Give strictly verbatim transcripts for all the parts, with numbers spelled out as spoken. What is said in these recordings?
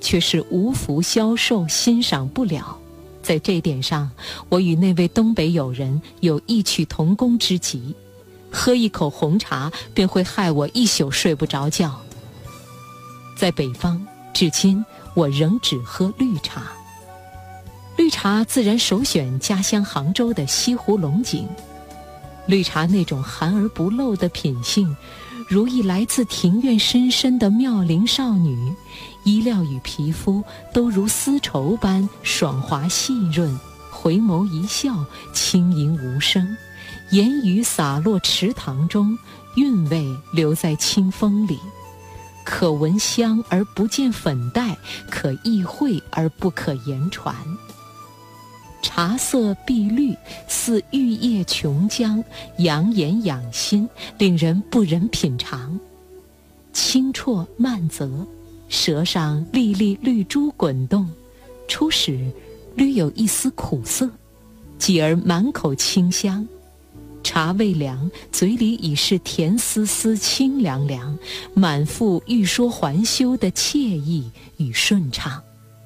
却是无福消受，欣赏不了。在这点上，我与那位东北友人有异曲同工之极，喝一口红茶便会害我一宿睡不着觉。在北方，至今我仍只喝绿茶。绿茶自然首选家乡杭州的西湖龙井。绿茶那种含而不露的品性，如一来自庭院深深的妙龄少女，衣料与皮肤都如丝绸般爽滑细润，回眸一笑，轻盈无声，言语洒落池塘中，韵味留在清风里，可闻香而不见粉黛，可意会而不可言传。茶色碧绿，似玉液琼浆，养眼养心，令人不忍品尝。清啜慢啧，舌上粒粒绿珠滚动，初始略有一丝苦涩，继而满口清香。茶味凉，嘴里已是甜丝丝清凉凉，满腹欲说还休的惬意与顺畅。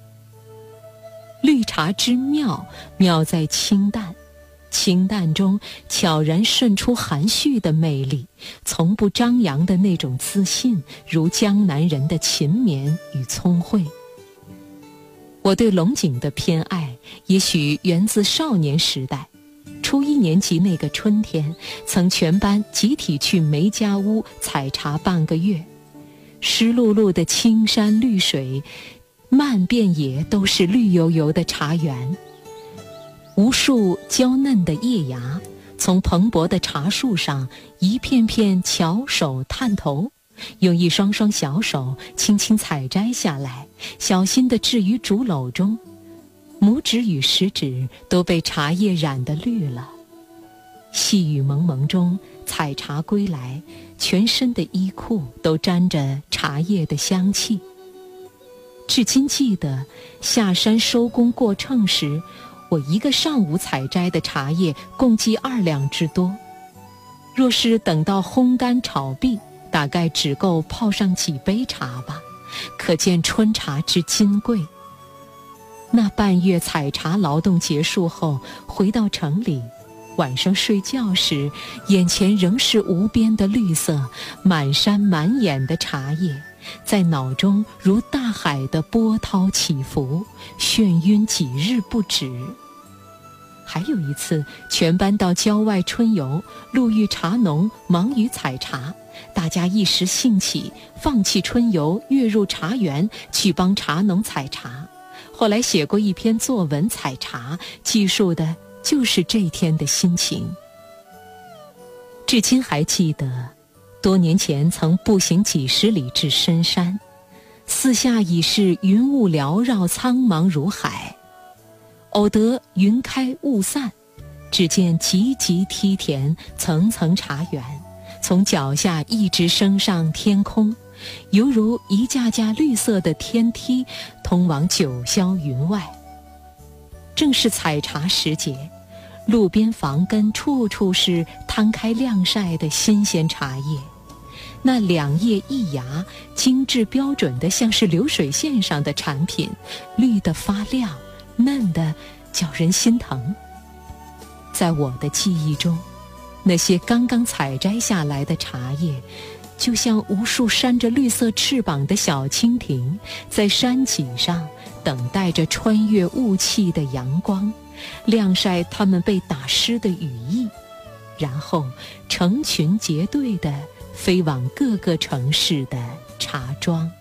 绿茶之妙，妙在清淡，清淡中悄然渗出含蓄的魅力，从不张扬的那种自信，如江南人的勤勉与聪慧。我对龙井的偏爱，也许源自少年时代。初一年级那个春天，曾全班集体去梅家坞采茶半个月，湿漉漉的青山绿水，漫遍野都是绿油油的茶园，无数娇嫩的叶芽从蓬勃的茶树上一片片巧手探头，用一双双小手轻轻采摘下来，小心地置于竹篓中，拇指与食指都被茶叶染得绿了。细雨蒙蒙中采茶归来，全身的衣裤都沾着茶叶的香气。至今记得下山收工过秤时，我一个上午采摘的茶叶共计二两之多。若是等到烘干炒碧，大概只够泡上几杯茶吧，可见春茶之金贵。那半月采茶劳动结束后，回到城里，晚上睡觉时，眼前仍是无边的绿色，满山满眼的茶叶，在脑中如大海的波涛起伏，眩晕几日不止。还有一次，全班到郊外春游，路遇茶农忙于采茶，大家一时兴起，放弃春游，跃入茶园去帮茶农采茶。后来写过一篇作文采茶，记述的就是这天的心情。至今还记得，多年前曾步行几十里至深山，四下已是云雾缭绕，苍茫如海。偶得云开雾散，只见急急梯田，层层茶园，从脚下一直升上天空，犹如一架架绿色的天梯，通往九霄云外。正是采茶时节，路边房根处处是摊开晾晒的新鲜茶叶，那两叶一芽，精致标准的像是流水线上的产品，绿得发亮，嫩得叫人心疼。在我的记忆中，那些刚刚采摘下来的茶叶，就像无数扇着绿色翅膀的小蜻蜓，在山脊上等待着穿越雾气的阳光，晾晒它们被打湿的羽翼，然后成群结队地飞往各个城市的茶庄。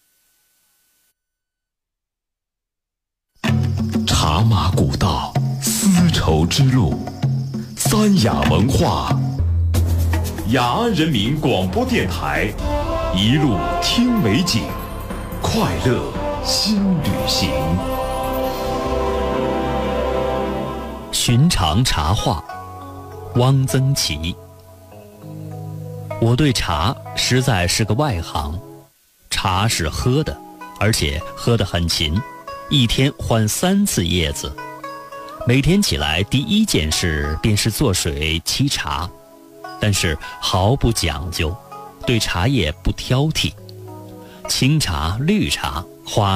茶马古道，丝绸之路，三雅文化，雅安人民广播电台，一路听美景，快乐新旅行。 寻常茶话，汪曾祺。我对茶实在是个外行，茶是喝的，而且喝得很勤，一天换三次叶子。每天起来第一件事便是做水沏茶，但是毫不讲究，对茶叶不挑剔，青茶、绿茶、花